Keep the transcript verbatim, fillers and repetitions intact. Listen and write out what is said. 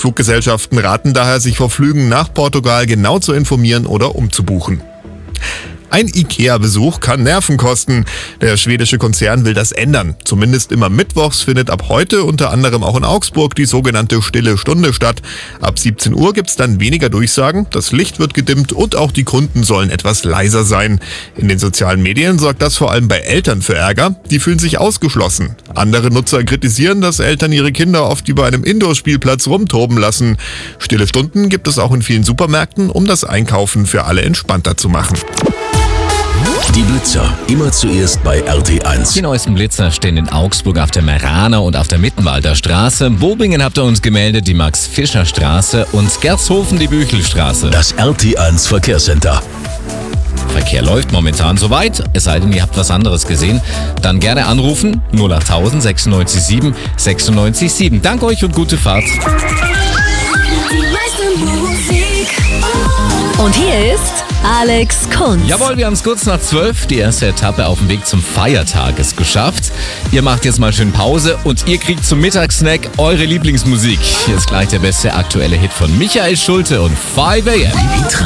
Fluggesellschaften raten daher, sich vor Flügen nach Portugal genau zu informieren oder umzubuchen. Ein IKEA-Besuch kann Nerven kosten. Der schwedische Konzern will das ändern. Zumindest immer mittwochs findet ab heute unter anderem auch in Augsburg die sogenannte Stille Stunde statt. Ab siebzehn Uhr gibt's dann weniger Durchsagen, das Licht wird gedimmt und auch die Kunden sollen etwas leiser sein. In den sozialen Medien sorgt das vor allem bei Eltern für Ärger. Die fühlen sich ausgeschlossen. Andere Nutzer kritisieren, dass Eltern ihre Kinder oft über einem Indoor-Spielplatz rumtoben lassen. Stille Stunden gibt es auch in vielen Supermärkten, um das Einkaufen für alle entspannter zu machen. Die Blitzer, immer zuerst bei R T eins. Die neuesten Blitzer stehen in Augsburg auf der Meraner und auf der Mittenwalder Straße. Bobingen habt ihr uns gemeldet, die Max-Fischer-Straße und Gershofen die Büchelstraße. Das R T eins Verkehrscenter. Verkehr läuft momentan soweit, es sei denn, ihr habt was anderes gesehen. Dann gerne anrufen, null achttausend sechsundneunzig sieben sechsundneunzig sieben. Danke euch und gute Fahrt. Und hier ist Alex Kunz. Jawohl, wir haben es kurz nach zwölf. Die erste Etappe auf dem Weg zum Feiertag ist geschafft. Ihr macht jetzt mal schön Pause und ihr kriegt zum Mittagssnack eure Lieblingsmusik. Hier ist gleich der beste aktuelle Hit von Michael Schulte und five a m.